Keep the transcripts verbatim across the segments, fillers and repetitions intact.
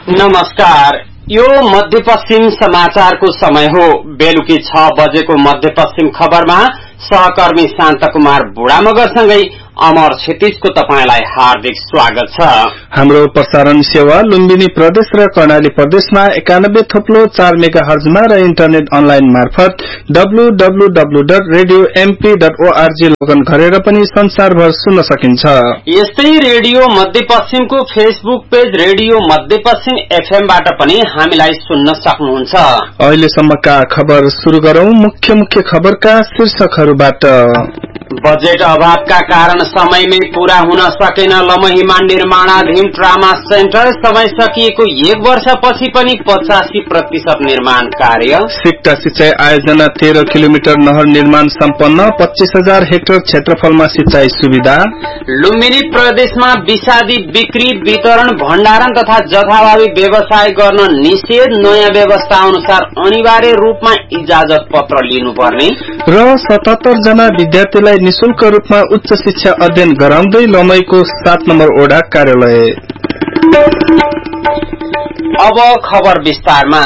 नमस्कार, यो मध्यपश्चिम समाचारको समय हो। बेलुकी छ बजेको मध्यपश्चिम खबरमा सहकर्मी शान्त कुमार बुढामगरसँगै अमर क्षितिजको तपाईलाई हार्दिक स्वागत छ। हाम्रो प्रसारण सेवा लुम्बिनी प्रदेश र कर्णाली प्रदेशमा एकानब्बे थोप्लो चार मेगा हर्जमा र इन्टरनेट अनलाइन मार्फत W W W dot radio MP dot ORG लगन गरेर पनि संसारभर सुन्न सकिन्छ। यस्तै रेडियो मध्यपश्चिमको फेसबुक पेज रेडियो मध्यपश्चिम एफएमबाट पनि हामीलाई सुन्न सक्नुहुन्छ। अहिलेसम्मका खबर सुरु गरौं। मुख्य मुख्य खबरका शीर्षकहरूबाट। बजेट अभावका कारण समयमै पूरा हुन सकेन लमहीमा निर्माणाधीन ट्रामा सेन्टर। समय सकिएको एक वर्षपछि पनि पचासी प्रतिशत निर्माण कार्य। सिक्टा सिंचाई आयोजना तेह्र किलोमिटर नहर निर्माण सम्पन्न। पच्चीस हजार हेक्टर क्षेत्रफलमा सिंचाई सुविधा। लुम्बिनी प्रदेशमा विषादी बिक्री वितरण भण्डारण तथा जथाभावी व्यवसाय गर्न निषेध। नयाँ व्यवस्था अनुसार अनिवार्य रूपमा इजाजत पत्र लिनुपर्ने। र सतहत्तर जना विद्यार्थीलाई निशुल्क रूपमा उच्च शिक्षा अध्ययन गराउँदै लमईको सात नम्बर ओडा कार्यालय। अब खबर विस्तारमा।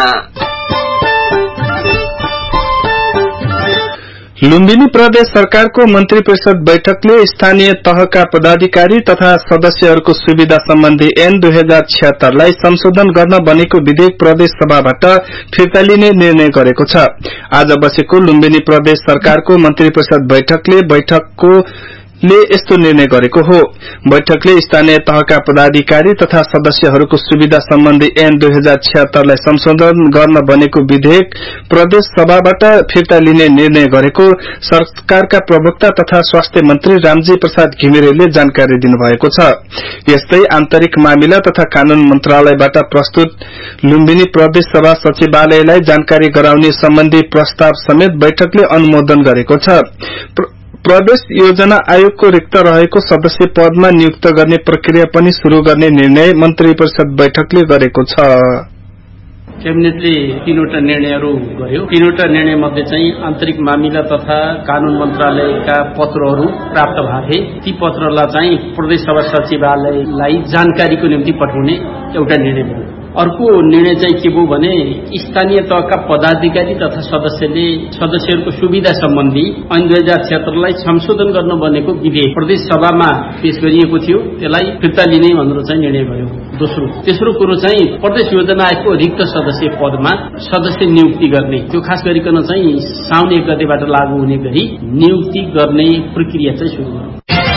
लुम्बिनी प्रदेश सरकारको मन्त्री परिषद बैठकले स्थानीय तहका पदाधिकारी तथा सदस्यहरूको सुविधा सम्बन्धी ऐन दुई हजार छिहत्तरलाई संशोधन गर्न बनेको विधेयक प्रदेश सभाबाट फिर्ता लिने निर्णय गरेको छ। आज बसेको लुम्बिनी प्रदेश सरकारको मन्त्री परिषद बैठकले बैठकको ले यस्तो निर्णय गरेको हो। बैठकले स्थानीय तहका पदाधिकारी तथा सदस्यहरूको सुविधा सम्बन्धी ऐन दुई हजार छिहत्तरलाई संशोधन गर्न बनेको विधेयक प्रदेश सभाबाट फिर्ता लिने निर्णय गरेको सरकारका प्रवक्ता तथा स्वास्थ्य मन्त्री रामजी प्रसाद घिमिरेले जानकारी दिनुभएको छ। यस्तै आन्तरिक मामिला तथा कानून मन्त्रालयबाट प्रस्तुत लुम्बिनी प्रदेश सभा सचिवालयलाई जानकारी गराउने सम्बन्धी प्रस्ताव समेत बैठकले अनुमोदन गरेको छ। प्रदेश योजना आयोगको रिक्त रहेको सदस्य पदमा नियुक्त गर्ने प्रक्रिया पनि शुरू गर्ने निर्णय मन्त्री परिषद बैठकले गरेको छ। क्याबिनेटले तीनवटा निर्णयहरू गर्यो। तीनवटा निर्णय मध्ये चाहिँ आन्तरिक मामिला तथा कानून मन्त्रालयका पत्रहरू प्राप्त भए। ती पत्रलाई चाहिँ प्रदेश सभा सचिवालयलाई जानकारीको निम्ति पठाउने एउटा निर्णय भयो। अर्को निर्णय चाहिँ के भयो भने स्थानीय तहका पदाधिकारी तथा सदस्यले सदस्यहरूको सुविधा सम्बन्धी ऐन दुई हजार छिहत्तरलाई संशोधन गर्न बनेको विधेयक प्रदेश सभामा पेश गरिएको थियो, त्यसलाई फिर्ता लिने भनेर चाहिँ निर्णय भयो। दोस्रो तेस्रो कुरो चाहिँ प्रदेश योजना आयोगको रिक्त सदस्य पदमा सदस्य नियुक्ति गर्ने, त्यो खास गरिकन चाहिँ साउन एक गतेबाट लागू हुने गरी नियुक्ति गर्ने प्रक्रिया चाहिँ सुरु गर्यो।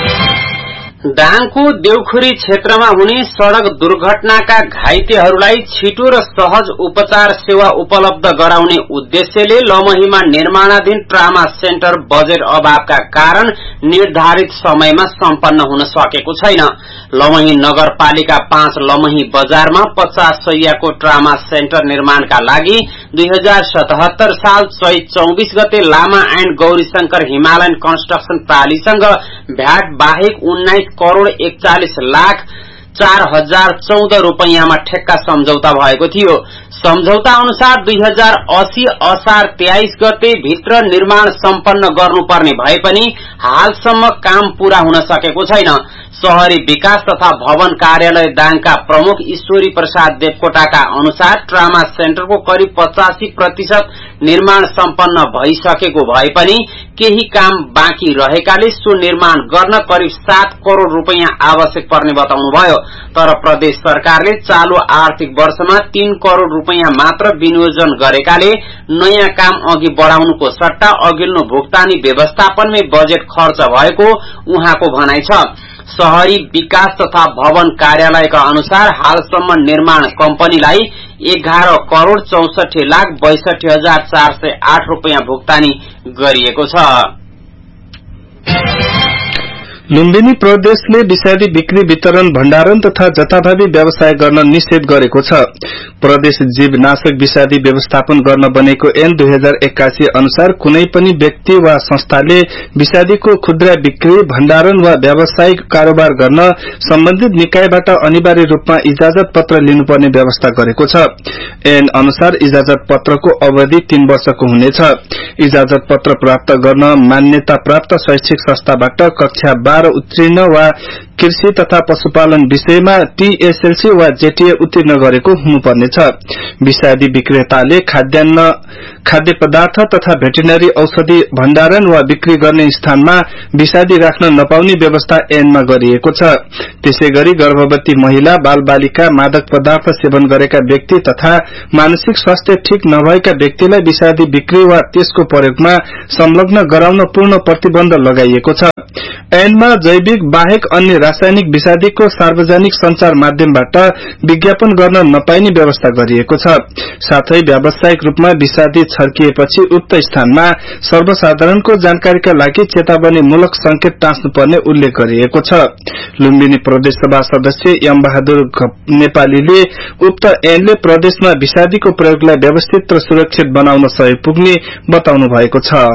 दाङको देउखुरी क्षेत्रमा हुने सड़क दुर्घटनाका घाइतेहरूलाई छिटो र सहज उपचार सेवा उपलब्ध गराउने उद्देश्यले लमहीमा निर्माणाधीन ट्रामा सेन्टर बजेट अभावका कारण निर्धारित समयमा सम्पन्न हुन सकेको छैन। लमही नगरपालिका पाँच लमही बजारमा पचास सयको ट्रामा सेन्टर निर्माणका लागि दुई हजार सतहत्तर साल चैत चौबीस गते लामा and Gaurishankar Himalayan construction प्रालीसँग VAT बाहेक उन्नाइस करोड़ एकचालिस लाख चार हजार चौध रूपैयाँमा ठेक्का सम्झौता भएको थियो। सम्झौता अनुसार दुई हजार अस्सी असार तेइस गते भित्र निर्माण सम्पन्न गर्नुपर्ने भए पनि हालसम्म काम पूरा हुन सकेको छैन। शहरी विकास तथा भवन कार्यालय दाङका प्रमुख ईश्वरी प्रसाद देवकोटाका अनुसार ट्रामा सेन्टरको करिब पचासी प्रतिशत निर्माण सम्पन्न भइसकेको भए पनि केही काम बाँकी रहेकाले सो निर्माण गर्न करिब सात करोड़ रूपैयाँ आवश्यक पर्ने बताउनुभयो। तर प्रदेश सरकारले चालू आर्थिक वर्षमा तीन करोड़ रूपैयाँ मात्र विनियोजन गरेकाले नयाँ काम अघि बढ़ाउनुको सट्टा अघिल्लो भुक्तानी व्यवस्थापनमै बजेट खर्च भएको उहाँको भनाइ छ। शहरी विकास तथा भवन कार्यालयका अनुसार हालसम्म निर्माण कम्पनीलाई एघार करोड़ चौसठी लाख बैसठी हजार चार सय आठ रूपैयाँ भुक्तानी गरिएको छ। लुम्बिनी प्रदेशले विषादी बिक्री वितरण भण्डारण तथा जथाभावी व्यवसाय गर्न निषेध गरेको छ। प्रदेश जीवनाशक विषादी व्यवस्थापन गर्न बनेको ऐन दुई हजार एक्कासी अनुसार कुनै पनि व्यक्ति वा संस्थाले विषादीको खुद्रा बिक्री भण्डारण वा व्यावसायिक कारोबार गर्न सम्बन्धित निकायबाट अनिवार्य रूपमा इजाजत पत्र लिनुपर्ने व्यवस्था गरेको छ। ऐन अनुसार इजाजत पत्रको अवधि तीन वर्षको हुनेछ। इजाजत पत्र प्राप्त गर्न मान्यता प्राप्त शैक्षिक संस्थाबाट कक्षा बाह्र उत्तीर्ण वा कृषि तथा पशुपालन विषयमा टीएसएलसी वा जेटीए उत्तीर्ण गरेको हुनुपर्नेछ। विषादी विक्रेताले खाद्यान्न खाद्य पदार्थ तथा भेटेरिनरी औषधि भण्डारण वा बिक्री गर्ने स्थानमा विषादी राख्न नपाउने व्यवस्था ऐनमा गरिएको छ। त्यसैगरी गर्भवती महिला, बाल बालिका, मादक पदार्थ सेवन गरेका व्यक्ति तथा मानसिक स्वास्थ्य ठीक नभएका व्यक्तिलाई विषादी बिक्री वा त्यसको प्रयोगमा संलग्न गराउन पूर्ण प्रतिबन्ध लगाइएको छ। ऐनमा जैविक बाहेक अन्य रासायनिक विषादीको सार्वजनिक संचार माध्यमबाट विज्ञापन गर्न नपाइने व्यवस्था गरिएको छ। साथै व्यावसायिक रूपमा विषादी छर्किएपछि उक्त स्थानमा सर्वसाधारणको जानकारीका लागि चेतावनीमूलक संकेत टाँच्नुपर्ने उल्लेख गरिएको छ। लुम्बिनी प्रदेशसभा सदस्य एम बहादुर नेपालीले उक्त ऐनले प्रदेशमा विषादीको प्रयोगलाई व्यवस्थित र सुरक्षित बनाउन सहयोग पुग्ने बताउनु भएको छ।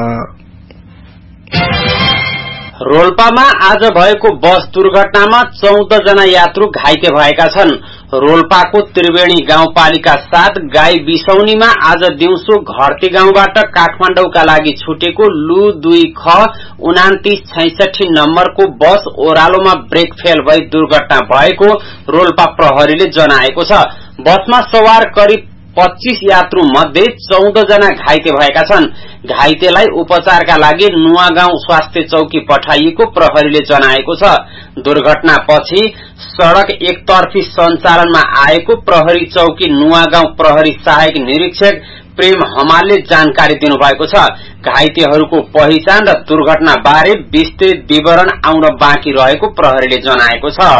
रोल्पामा आज भएको बस दुर्घटनामा चौध जना यात्रु घाइते भएका छन्। रोल्पाको त्रिवेणी गाउँपालिका सात गाई बिसौनीमा आज दिउँसो घरती गाउँबाट काठमाडौँका लागि छुटेको लु दुई ख उनातीस छैसठी नम्बरको बस ओह्रालोमा ब्रेक फेल भई दुर्घटना भएको रोल्पा प्रहरीले जनाएको छ। बसमा सवार करिब पच्चीस यात्रु मध्ये चौध जना घाइते भएका छन्। घाइतेलाई उपचारका लागि नुवागाउँ स्वास्थ्य चौकी पठाइएको प्रहरीले जनाएको छ। दुर्घटनापछि सड़क एकतर्फी सञ्चालनमा आएको प्रहरी चौकी नुवागाउँ प्रहरी सहायक निरीक्षक प्रेम हमालले जानकारी दिनुभएको छ। घाइतेहरूको पहिचान र दुर्घटना बारे विस्तृत विवरण आउन बाँकी रहेको प्रहरीले जनाएको छ।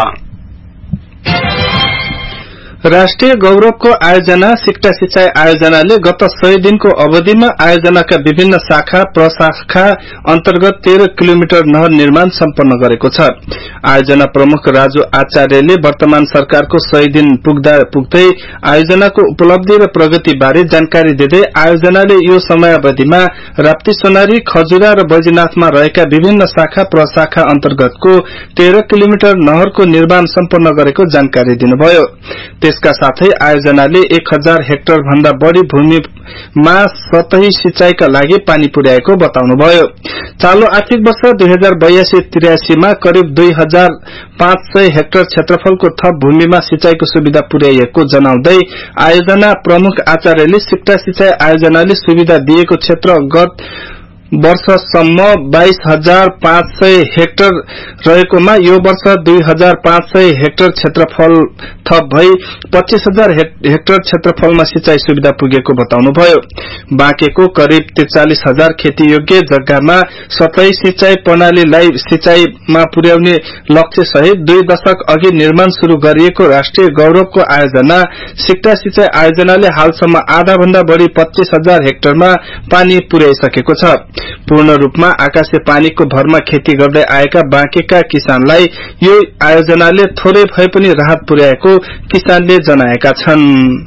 राष्ट्रिय गौरवको आयोजना सिक्टा सिंचाई आयोजनाले गत सय दिनको अवधिमा आयोजनाका विभिन्न शाखा प्रशाखा अन्तर्गत तेह्र किलोमिटर नहर निर्माण सम्पन्न गरेको छ। आयोजना प्रमुख राजु आचार्यले वर्तमान सरकारको सय दिन पुग्दा पुग्दै आयोजनाको उपलब्धि र प्रगति बारे जानकारी दिँदै आयोजनाले यो समयावधिमा राप्ती सोनारी, खजुरा र बैजनाथमा रहेका विभिन्न शाखा प्रशाखा अन्तर्गतको तेह्र किलोमिटर नहरको निर्माण सम्पन्न गरेको जानकारी दिनुभयो। त्यसका साथै आयोजनाले एक हजार हेक्टर भन्दा बढ़ी भूमिमा सतही सिंचाईका लागि पानी पुर्याएको बताउनुभयो। चालू आर्थिक वर्ष दुई हजार बयासी त्रियासीमा करिब दुई हजार पाँच सय हेक्टर क्षेत्रफलको थप भूमिमा सिंचाईको सुविधा पुर्याइएको जनाउँदै आयोजना प्रमुख आचार्यले सिक्टा सिंचाई आयोजनाले सुविधा दिएको क्षेत्र गत वर्षसम्म बाइस हजार पाँच सय हेक्टर रहेकोमा यो वर्ष दुई हजार पाँच सय हेक्टर क्षेत्रफल थप भई पच्चीस हजार हेक्टर क्षेत्रफलमा सिंचाई सुविधा पुगेको बताउनुभयो। बाँकेको करिब त्रिचालिस हजार खेतीयोग्य जग्गामा सतही सिंचाई प्रणालीलाई सिंचाईमा पुर्याउने लक्ष्य सहित दुई दशक अघि निर्माण शुरू गरिएको राष्ट्रिय गौरवको आयोजना सिक्टा सिंचाई आयोजनाले हालसम्म आधा भन्दा बढ़ी पच्चीस हजार हेक्टरमा पानी पुर्याइसकेको छ। पूर्ण रूपमा आकाशे पानीको भरमा खेती गर्दै आएका बाँकेका किसानलाई यो आयोजनाले थोरै भए पनि राहत पुर्याएको किसानले जनाएका छन्।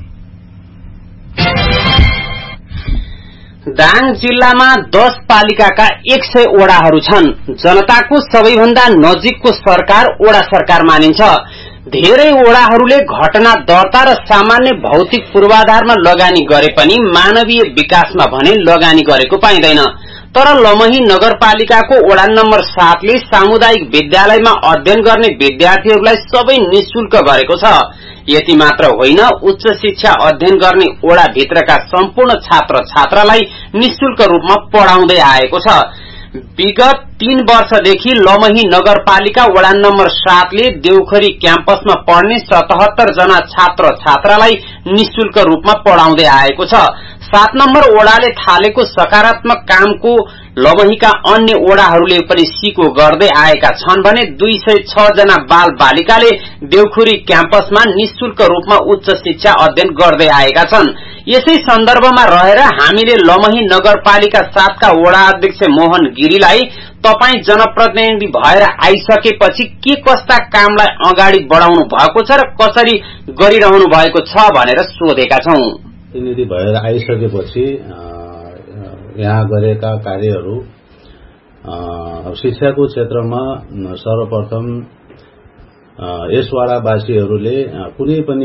दाङ जिल्लामा दस पालिकाका एक सय ओडाहरू छन्। जनताको सबैभन्दा नजिकको सरकार ओडा सरकार मानिन्छ। धेरै ओडाहरूले घटना दर्ता र सामान्य भौतिक पूर्वाधारमा लगानी गरे पनि मानवीय विकासमा भने लगानी गरेको पाइँदैन। तर लमही नगरपालिकाको ओडा नम्बर सातले सामुदायिक विद्यालयमा अध्ययन गर्ने विद्यार्थीहरूलाई सबै निशुल्क गरेको छ। यति मात्र होइन, उच्च शिक्षा अध्ययन गर्ने ओडा भित्रका सम्पूर्ण छात्र छात्रालाई निशुल्क रूपमा पढ़ाउँदै आएको छ। विगत तीन वर्षदेखि लमही नगरपालिका वडा नम्बर सातले देउखरी क्याम्पसमा पढ्ने सतहत्तर जना छात्र छात्रालाई निशुल्क रूपमा पढ़ाउँदै आएको छ। सात नम्बर ओडाले थालेको सकारात्मक कामको लमहीका अन्य ओडाहरूले पनि सिको गर्दै आएका छन् भने दुई सय छ जना बाल बालिकाले देउखुरी क्याम्पसमा निशुल्क रूपमा उच्च शिक्षा अध्ययन गर्दै आएका छन्। यसै सन्दर्भमा रहेर हामीले लमही नगरपालिका सातका वडा अध्यक्ष मोहन गिरीलाई तपाई जनप्रतिनिधि भएर आइसकेपछि के कस्ता कामलाई अगाडि बढाउनु भएको छ र कसरी गरिरहनु भएको छ भनेर सोधेका छौं। प्रतिनिधि भएर आइसकेपछि यहाँ गरेका कार्यहरू शिक्षाको क्षेत्रमा सर्वप्रथम यस वडावासीहरूले कुनै पनि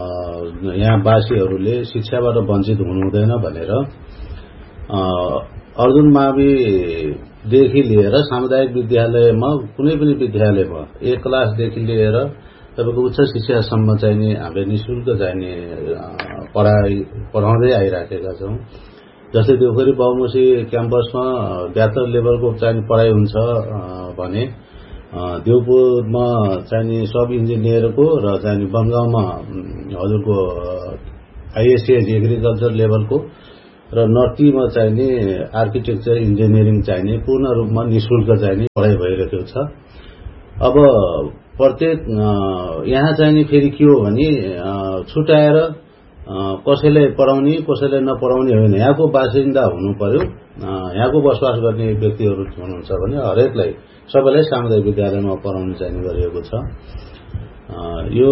यहाँ वासीहरूले शिक्षाबाट वञ्चित हुनु हुँदैन भनेर अर्जुन माविदेखि लिएर सामुदायिक विद्यालयमा कुनै पनि विद्यालयमा एक क्लासदेखि लिएर तपाईको उच्च शिक्षासम्म चाहिँ नि हामीले निशुल्क चाहिँ नि पढाइ पढाउँदै आइराखेका छौं। जस्तै देउखरी बहुमुखी क्याम्पसमा ब्याचलर लेभलको चाहिँ पढाइ हुन्छ भने देउपुरमा चाहिँ सब इन्जिनियरको र चाहिँ बनगाउँमा हजुरको आइएसएस एग्रिकल्चर लेभलको र नर्टीमा चाहिँ नि आर्किटेक्चर इन्जिनियरिङ चाहिँ नि पूर्ण रूपमा निशुल्क चाहिँ नि पढाइ भइरहेको छ। अब प्रत्येक यहाँ चाहिँ नि फेरि के हो भने छुटाएर कसैलाई पढाउने कसैलाई नपढाउने होइन, यहाँको बासिन्दा हुनु पर्यो, यहाँको बसोबास गर्ने व्यक्तिहरू हुनुहुन्छ भने हरेकलाई सबैलाई सामुदायिक विद्यालयमा पढाउनु चाहिँ गरिएको छ। यो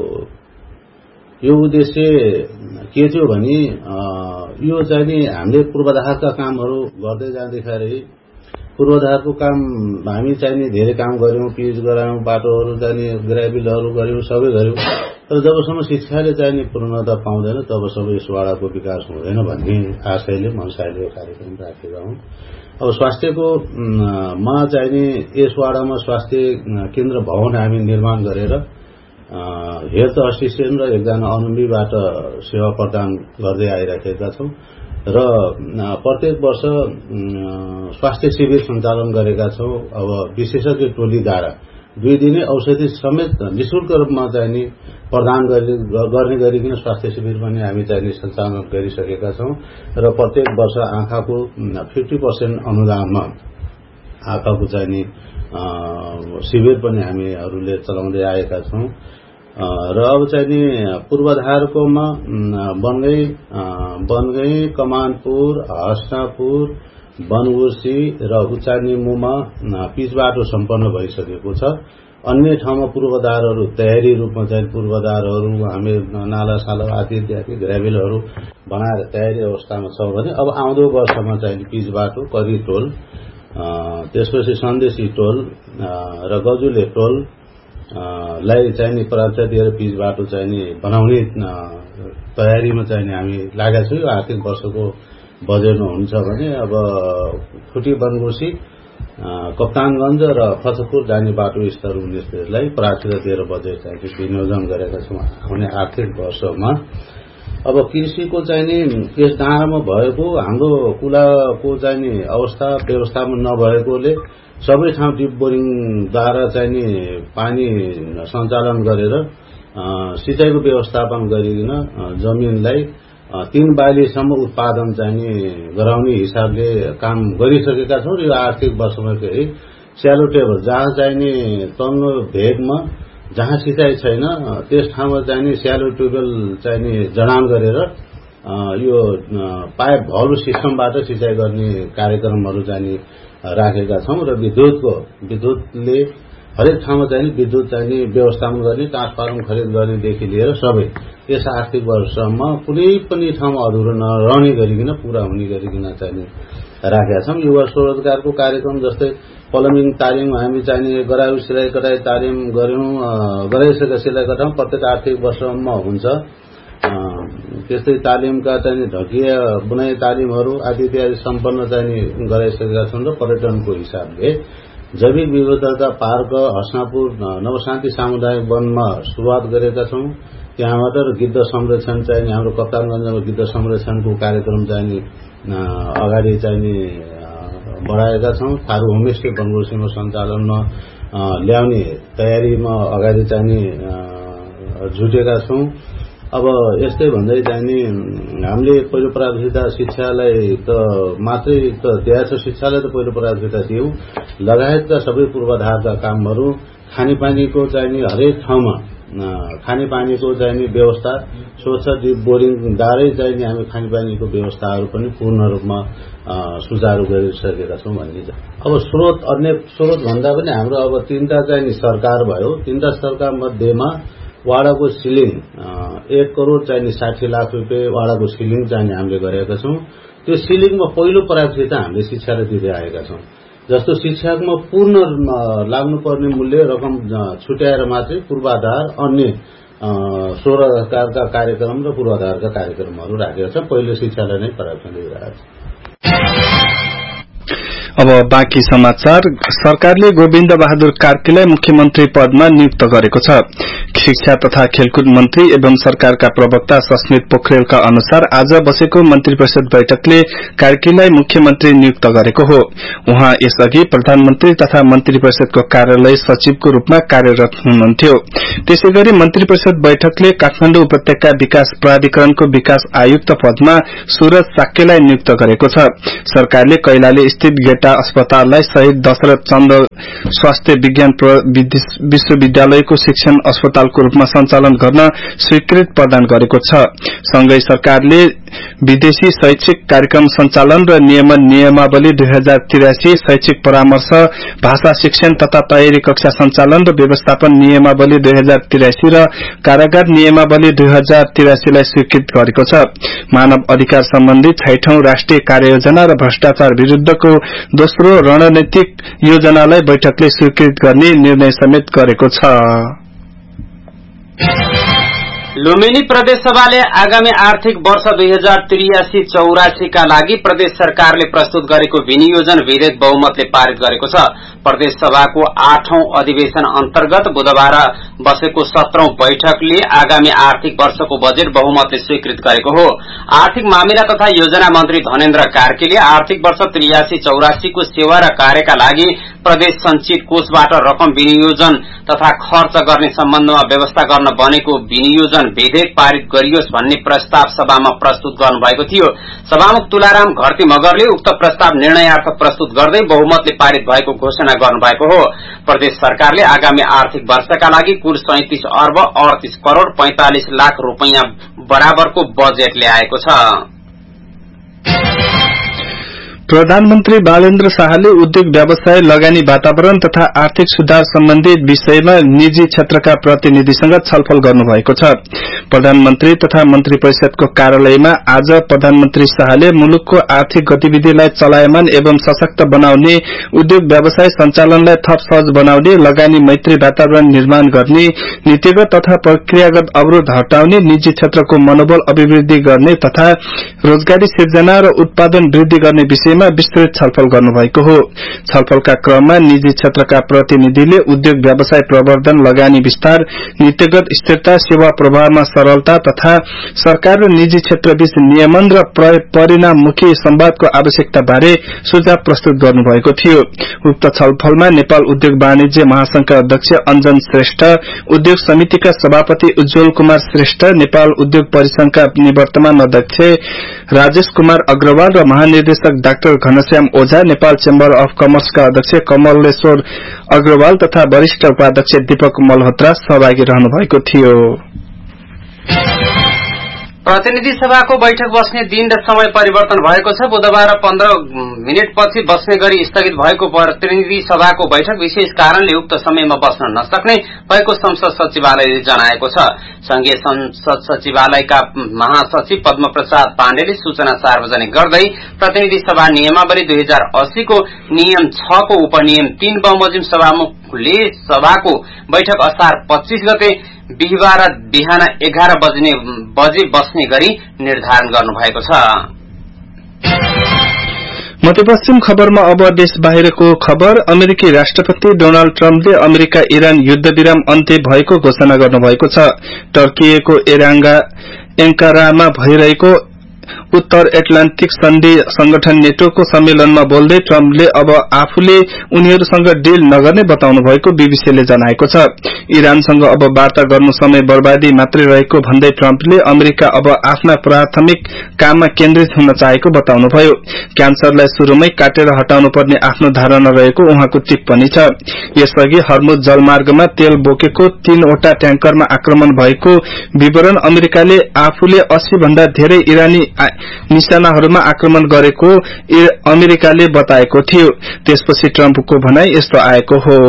यो उद्देश्य के थियो भने यो चाहिँ नि हामीले पूर्वाधारका कामहरू गर्दै जाँदाखेरि पूर्वाधारको काम हामी चाहिँ नि धेरै काम गर्यौं, पिच गरायौं, बाटोहरू चाहिँ नि ग्राभेलहरू गर्यौं, सबै गर्यौं, तर जबसम्म शिक्षाले चाहिँ नि पूर्णता पाउँदैन तबसम्म यस वाडाको विकास हुँदैन भन्ने आशयले मनसायले यो कार्यक्रम राखेका हौं। अब स्वास्थ्यको मा चाहिँ नि यस वाडामा स्वास्थ्य केन्द्र भवन हामी निर्माण गरेर हेल्थ असिस्टेन्ट र एकजना अनुमीबाट सेवा प्रदान गर्दै आइराखेका छौं र प्रत्येक वर्ष स्वास्थ्य शिविर सञ्चालन गरेका छौं। अब विशेषज्ञ टोलीद्वारा दुई दिने औषधि समेत निशुल्क रूपमा चाहिँ नि प्रदान गर्ने गरिकन स्वास्थ्य शिविर पनि हामी चाहिँ नि सञ्चालन गरिसकेका छौं र प्रत्येक वर्ष आँखाको फिफ्टी पर्सेन्ट अनुदानमा आँखाको चाहिँ नि शिविर पनि हामीहरूले चलाउँदै आएका छौं। र अब चाहिँ नि पूर्वाधारकोमा बनगई बनगई कमानपुर हस्नापुर बनगुर्सी र उचानिमुमा पिच बाटो सम्पन्न भइसकेको छ। अन्य ठाउँमा पूर्वाधारहरू तयारी रूपमा चाहिँ पूर्वाधारहरू हामी नालासाला आदि इत्यादि ग्राभेलहरू बनाएर तयारी अवस्थामा छ भने अब आउँदो वर्षमा चाहिँ पिच बाटो करी टोल त्यसपछि सन्देशी टोल र गजुले टोल लाई चाहिँ नि प्राथमिकता दिएर पिच बाटो चाहिँ नि बनाउने तयारीमा चाहिँ नि हामी लागेका छौं। यो आर्थिक वर्षको बजेटमा हुन्छ भने अब खुटी बनगुर्सी कप्तानगञ्ज र फतपुर जाने बाटो स्तर उन्नाइसलाई प्राथमिकता दिएर बजेट चाहिँ विनियोजन गरेका छौं आउने आर्थिक वर्षमा। अब कृषिको चाहिँ नि यस डाँडामा भएको हाम्रो कुलाको चाहिँ नि अवस्था व्यवस्थामा नभएकोले सबै ठाउँ डिप बोरिङद्वारा चाहिँ नि पानी सञ्चालन गरेर सिँचाइको व्यवस्थापन गरिकन जमिनलाई तीन बालीसम्म उत्पादन चाहिँ नि गराउने हिसाबले काम गरिसकेका छौं। यो आर्थिक वर्षमा फेरि स्यालो टेबल जहाँ चाहिँ नि तल्लो भेगमा जहाँ सिँचाइ छैन त्यस ठाउँमा चाहिँ नि स्यालो टेबल चाहिँ नि जडान गरेर यो पाइप भल्भ सिस्टमबाट सिँचाइ गर्ने कार्यक्रमहरू चाहिँ नि राखेका छौं र विद्युतको विद्युतले हरेक ठाउँमा चाहिँ नि विद्युत चाहिँ नि व्यवस्थापन गर्ने ट्रान्सफर्मर खरिद गर्नेदेखि लिएर सबै यस आर्थिक वर्षमा कुनै पनि ठाउँमा अधुरो नरहने गरिकन पूरा हुने गरिकन चाहिँ नि राखेका छौं। युवा स्वरोजगारको कार्यक्रम जस्तै प्लम्बिङ तालिम हामी चाहिँ नि गराउ सिलाइ कटाइ तालिम गर्यौं, गराइसकेका सिलाइ कटाउ प्रत्येक आर्थिक वर्षमा हुन्छ। त्यस्तै तालिमका चाहिँ ढकिया बुनाइ तालिमहरू आदि इत्यादि सम्पन्न चाहिँ गराइसकेका छन् र पर्यटनको हिसाबले जैविक विविधता पार्क हस्नापुर नवशान्ति सामुदायिक वनमा सुरुवात गरेका छौं। त्यहाँबाट गिद्ध संरक्षण चाहिँ हाम्रो कप्तानगञ्जमा गिद्ध संरक्षणको कार्यक्रम चाहिँ अगाडि चाहिँ बढाएका छौं। थारू होमस्टे बनगुर्सीमा सञ्चालनमा ल्याउने तयारीमा अगाडि चाहिँ जुटेका छौं। अब यस्तै भन्दै चाहिँ नि हामीले पहिलो प्राथमिकता शिक्षालाई त मात्रै त दिएको शिक्षालाई त पहिलो प्राथमिकता दियौं, लगायतका सबै पूर्वाधारका कामहरू खानेपानीको चाहिँ नि हरेक ठाउँमा खानेपानीको चाहिँ नि व्यवस्था स्वच्छ डिप बोरिङ द्वारै चाहिँ नि हामी खानेपानीको व्यवस्थाहरू पनि पूर्ण रूपमा सुचारू गरिसकेका छौं भन्ने छ। अब स्रोत अन्य स्रोत भन्दा पनि हाम्रो अब तीनटा चाहिँ नि सरकार भयो। तीनटा सरकार मध्येमा वाडाको सिलिङ एक करोड़ चाहिँ साठी लाख रुपियाँ वाडाको सिलिङ चाहिँ हामीले गरेका छौं। त्यो सिलिङमा पहिलो प्राथमिकता हामीले शिक्षालाई दिँदै आएका छौं। जस्तो शिक्षामा पूर्ण लाग्नुपर्ने मूल्य रकम छुट्याएर मात्रै पूर्वाधार अन्य स्वरोजगारका कार्यक्रम र पूर्वाधारका कार्यक्रमहरू राखेका छौं। पहिलो शिक्षालाई नै प्राथमिकता दिइरहेका छौं। अब बाँकी समाचार। सरकारले गोविन्द बहादुर कार्कीलाई मुख्यमन्त्री पदमा नियुक्त गरेको छ। शिक्षा तथा खेलकुद मन्त्री एवं सरकारका प्रवक्ता सस्मित पोखरेलका अनुसार आज बसेको मन्त्री परिषद बैठकले कार्कीलाई मुख्यमन्त्री नियुक्त गरेको हो। उहाँ यसअघि प्रधानमन्त्री तथा मन्त्री परिषदको कार्यालय सचिवको रूपमा कार्यरत हुनुहुन्थ्यो। त्यसैगरी मन्त्री परिषद बैठकले काठमाडौँ उपत्यका विकास प्राधिकरणको विकास आयुक्त पदमा सूरज साक्यलाई नियुक्त गरेको छ। सरकारले कैलाली स्थित गेटा अस्पताललाई शहीद दशरथ चन्द्र स्वास्थ्य विज्ञान विश्वविद्यालयको शिक्षण अस्पतालको रूपमा सञ्चालन गर्न स्वीकृति प्रदान गरेको छ। सँगै सरकारले विदेशी शैक्षिक कार्यक्रम सञ्चालन र नियमन नियमावली दुई हजार तिरासी, शैक्षिक परामर्श, भाषा शिक्षण तथा तयारी कक्षा सञ्चालन र व्यवस्थापन नियमावली दुई हजार तिरासी र कारागार नियमावली दुई हजार तिरासीलाई स्वीकृत गरेको छ। मानव अधिकार सम्बन्धी छैठौं राष्ट्रिय कार्ययोजना र भ्रष्टाचार विरूद्धको दोस्रो रणनीतिक योजनालाई बैठकले स्वीकृत गर्ने निर्णय समेत गरेको छ। लुम्बिनी प्रदेश सभाले आगामी आर्थिक वर्ष दुई हजार त्रियासी चौरासी का लागि प्रदेश सरकारले प्रस्तुत गरेको विनियोजन विधेयक बहुमतले पारित गरेको छ। प्रदेश सभाको आठौं अधिवेशन अन्तर्गत बुधबार बसेको सत्रौं बैठकले आगामी आर्थिक वर्षको बजेट बहुमतले स्वीकृत गरेको हो। आर्थिक मामिला तथा योजना मन्त्री धनेन्द्र कार्कीले आर्थिक वर्ष त्रियासी चौरासीको सेवा र कार्यका लागि प्रदेश संचित कोषबाट रकम विनियोजन तथा खर्च गर्ने सम्बन्धमा व्यवस्था गर्न बनेको विनियोजन विधेयक पारित गरियोस् भन्ने प्रस्ताव सभामा प्रस्तुत गर्नुभएको थियो। सभामुख तुलाराम घरती मगरले उक्त प्रस्ताव निर्णयार्थ प्रस्तुत गर्दै बहुमतले पारित भएको घोषणा गर्नुभएको हो। प्रदेश सरकारले आगामी आर्थिक वर्षका लागि कुल सैंतीस अर्ब अडतीस करोड़ पैंतालिस लाख रूपियाँ बराबरको बजेट ल्याएको छ। प्रधानमन्त्री बालेन्द्र शाहले उद्योग व्यवसाय, लगानी वातावरण तथा आर्थिक सुधार सम्बन्धी विषयमा निजी क्षेत्रका प्रतिनिधिसँग छलफल गर्नुभएको छ। प्रधानमन्त्री तथा मन्त्री परिषदको कार्यालयमा आज प्रधानमन्त्री शाहले मुलुकको आर्थिक गतिविधिलाई चलायमान एवं सशक्त बनाउने, उद्योग व्यवसाय सञ्चालनलाई थप सहज बनाउने, लगानी मैत्री वातावरण निर्माण गर्ने, नीतिगत तथा प्रक्रियागत अवरोध हटाउने, निजी क्षेत्रको मनोबल अभिवृद्धि गर्ने तथा रोजगारी सिर्जना र उत्पादन वृद्धि गर्ने विषय विस्तृत छलफल गर्नुभएको हो। छलफलका क्रममा निजी क्षेत्रका प्रतिनिधिले उद्योग व्यवसाय प्रवर्धन, लगानी विस्तार, नीतिगत स्थिरता, सेवा प्रवाहमा सरलता तथा सरकार र निजी क्षेत्रबीच नियमन र परिणाममुखी संवादको आवश्यकता बारे सुझाव प्रस्तुत गर्नुभएको थियो। उक्त छलफलमा नेपाल उद्योग वाणिज्य महासंघका अध्यक्ष अञ्जन श्रेष्ठ, उद्योग समितिका सभापति उज्जवल कुमार श्रेष्ठ, नेपाल उद्योग परिसंघका निवर्तमान अध्यक्ष राजेश कुमार अग्रवाल र महानिर्देशक doctor Ghanshyam Ojha, Nepal chamber of कमर्सका अध्यक्ष कमलेश्वर अग्रवाल तथा वरिष्ठ उपाध्यक्ष दीपक मल्होत्रा सहभागी रहनु भएको थियो। प्रतिनिधि सभाको बैठक बस्ने दिन र समय परिवर्तन भएको छ। बुधबार पन्ध्र मिनटपछि बस्ने गरी स्थगित भएको प्रतिनिधि सभाको बैठक विशेष कारणले उक्त समयमा बस्न नसक्ने भएको संसद सचिवालयले जनाएको छ। संघीय संसद सचिवालयका महासचिव पद्म प्रसाद पाण्डेले सूचना सार्वजनिक गर्दै प्रतिनिधि सभा नियमावली दुई हजार अस्सी को नियम छ को उपनियम तीन बमोजिम सभामुखले सभाको बैठक असार पच्चीस गते बिहिबार बिहान एघार बजे बजे बस्ने गरी निर्धारण गर्नुभएको छ। मध्यपश्चिम खबरमा अब देश बाहिरको खबर। अमेरिकी राष्ट्रपति डोनाल्ड ट्रम्पले अमेरिका इरान युद्धविराम अन्त्य भएको घोषणा गर्नुभएको छ। टर्कीको एङ्कारामा भइरहेको उत्तर एटलान्टिक सन्धि संगठन नेटोको सम्मेलनमा बोल्दै ट्रम्पले अब आफूले उनीहरूसँग डील नगर्ने बताउनु भएको बीबीसीले जनाएको छ। इरानसँग अब वार्ता गर्नु समय बर्बादी मात्रै रहेको भन्दै ट्रम्पले अमेरिका अब आफ्ना प्राथमिक काममा केन्द्रित हुन चाहेको बताउनुभयो। क्यान्सरलाई शुरूमै काटेर हटाउनु पर्ने आफ्नो धारणा रहेको उहाँको टिप्पणी छ। यसअघि हर्मुज जलमार्गमा तेल बोकेको तीनवटा ट्याङ्करमा आक्रमण भएको विवरण अमेरिकाले आफूले अस्सी भन्दा धेरै इरानी निशानाहरूमा आक्रमण गरेको अमेरिकाले बताएको थियो। त्यसपछि ट्रम्पको भनाई यस्तो आएको हो।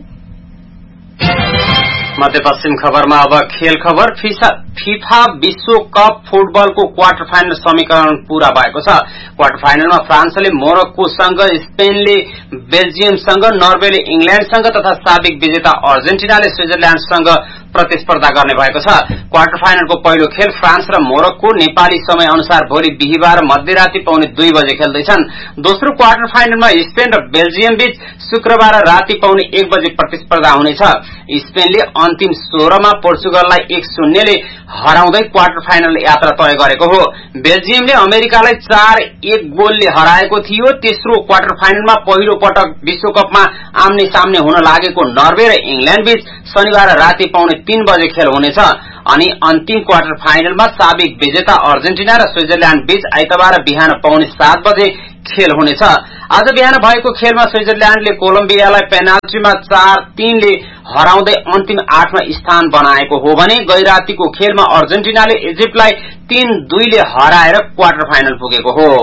मध्यपश्चिम खबरमा अब खेल खबर। फिफा विश्व कप फुटबलको क्वार्टर फाइनल समीकरण पूरा भएको छ। क्वार्टर फाइनलमा फ्रान्सले मोरक्कोसँग, स्पेनले बेल्जियमसँग, नर्वेले इंग्ल्याण्डसँग तथा साबिक विजेता अर्जेन्टिनाले स्विजरल्याण्डसँग प्रतिस्पर्धा गर्ने भएको छ। क्वार्टर फाइनलको पहिलो खेल फ्रान्स र मोरक्को नेपाली समय अनुसार भोलि बिहिबार मध्यराति पाउने दुई बजे खेल्दैछन्। दोस्रो क्वार्टर फाइनलमा स्पेन र बेल्जियम बीच शुक्रबार राति पाउने एक बजे प्रतिस्पर्धा हुनेछ। स्पेनले अन्तिम सोह्रमा पोर्चुगललाई एक शून्यले हराउँदै क्वार्टर फाइनल यात्रा तय गरेको हो। बेल्जियमले अमेरिकालाई चार एक गोलले हराएको थियो। तेस्रो क्वार्टर फाइनलमा पहिलो पटक विश्वकपमा आम्ने सामने हुन लागेको नर्वे र इंग्ल्याण्ड बीच शनिबार राति पाउने तीन बजे खेल हुनेछ। अनि अन्तिम क्वार्टर फाइनलमा साबिक विजेता अर्जेन्टिना र स्विजरल्याण्ड बीच आइतबार बिहान पाउने सात बजे खेल हुनेछ। आज बिहान भएको खेलमा स्विजरल्याण्डले कोलम्बियालाई पेनाल्टीमा चार तीनले हराउँदै अन्तिम आठमा स्थान बनाएको हो भने गैरातीको खेलमा अर्जेन्टिनाले इजिप्टलाई तीन दुईले हराएर क्वार्टर फाइनल पुगेको हो।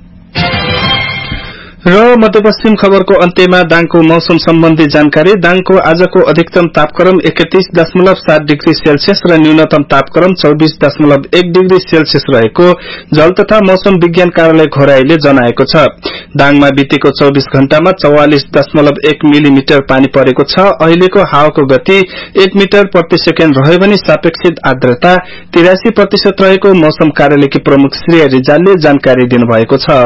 र मध्यपश्चिम खबरको अन्त्यमा दाङको मौसम सम्बन्धी जानकारी। दाङको आजको अधिकतम तापक्रम एकतीस दशमलव सात डिग्री सेल्सियस र न्यूनतम तापक्रम चौबीस दशमलव एक डिग्री सेल्सियस रहेको जल तथा मौसम विज्ञान कार्यालय घोराईले जनाएको छ। दाङमा बितेको चौबीस घण्टामा चौवालिस दशमलव एक मिलिमिटर पानी परेको छ। अहिलेको हावाको गति एक मिटर प्रति सेकेण्ड रह्यो भने सापेक्षिक आर्द्रता तिरासी प्रतिशत रहेको मौसम कार्यालयकी प्रमुख श्री रिजालले जानकारी दिनुभएको छ।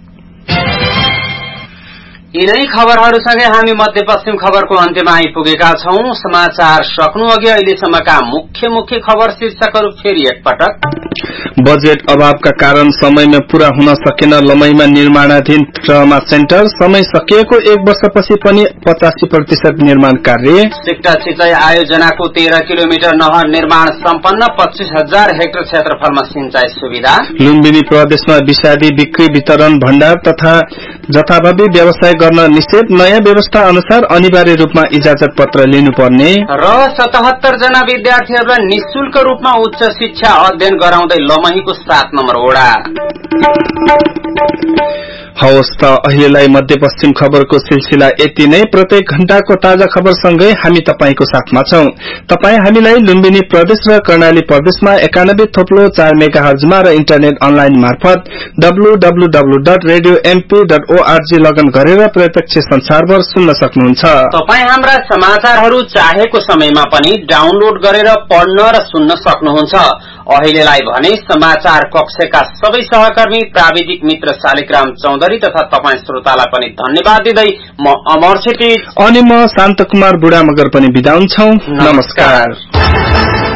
यिनै खबरहरूसँगै हामी मध्यपश्चिम खबरको अन्त्यमा आइपुगेका छौं। समाचार सक्नु अघि अहिलेसम्मका मुख्य मुख्य खबर शीर्षकहरू फेरि एकपटक। बजेट अभावका कारण समयमा पूरा हुन सकेन लमईमा निर्माणाधीन ट्रमा सेन्टर। समय सकिएको एक वर्षपछि पनि पचासी प्रतिशत निर्माण कार्य। सिक्टा सिंचाई आयोजनाको तेह्र किलोमिटर नहर निर्माण सम्पन्न। पच्चीस हजार हेक्टर क्षेत्रफलमा सिंचाई सुविधा। लुम्बिनी प्रदेशमा विषादी बिक्री वितरण भण्डार तथा जथाभावी व्यवसाय गर्न निषेध। नयाँ व्यवस्था अनुसार अनिवार्य रूपमा इजाजत पत्र लिनुपर्ने। र सतहत्तर जना विद्यार्थीहरूलाई निशुल्क रूपमा उच्च शिक्षा अध्ययन गराउँदै लमहीको सात नम्बर ओडा। हवस् त अहिलेलाई मध्यपश्चिम खबरको सिलसिला यति नै। प्रत्येक घण्टाको ताजा खबरसँगै हामी तपाईंको साथमा छौं। तपाई हामीलाई लुम्बिनी प्रदेश र कर्णाली प्रदेशमा एकानब्बे थोप्लो चार मेगा हर्जमा र इन्टरनेट अनलाइन मार्फत W W W dot radio MP dot ORG लगन गरेर प्रत्यक्ष संसारभर सुन्न सक्नुहुन्छ। तपाई हाम्रा समाचारहरू चाहेको समयमा पनि डाउनलोड गरेर पढ्न र सुन्न सक्नुहुन्छ। अहिलेलाई भने समाचार कक्षका सबै सहकर्मी प्राविधिक मित्र शालिग्राम चौधरी तथा तपाई श्रोतालाई पनि धन्यवाद दिँदै म अमर छेत्री अनि म शान्त कुमार बुढा मगर पनि बिदा हुन्छौं। नमस्कार।